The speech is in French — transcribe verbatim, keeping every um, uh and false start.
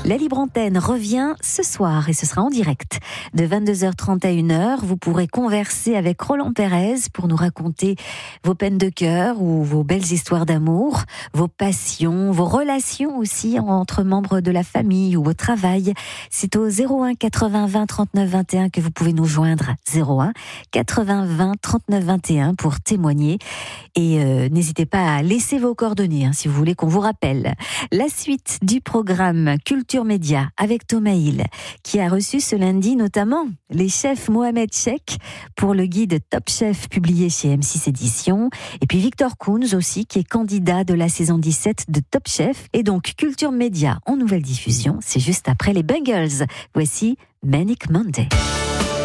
La Libre Antenne revient ce soir et ce sera en direct. De vingt-deux heures trente à une heure, vous pourrez converser avec Roland Pérez pour nous raconter vos peines de cœur ou vos belles histoires d'amour, vos passions, vos relations aussi entre membres de la famille ou au travail. C'est au zéro un quatre-vingts vingt trente-neuf vingt et un que vous pouvez nous joindre. zéro un quatre-vingts vingt trente-neuf vingt et un pour témoigner. Et euh, n'hésitez pas à laisser vos coordonnées hein, si vous voulez qu'on vous rappelle. La suite du programme Culture Média avec Thomas Hill, qui a reçu ce lundi notamment les chefs Mohamed Cheikh pour le guide Top Chef publié chez M six Éditions. Et puis Victor Kunz aussi, qui est candidat de la saison dix-sept de Top Chef. Et donc Culture Média en nouvelle diffusion, c'est juste après les Bengals. Voici Manic Monday.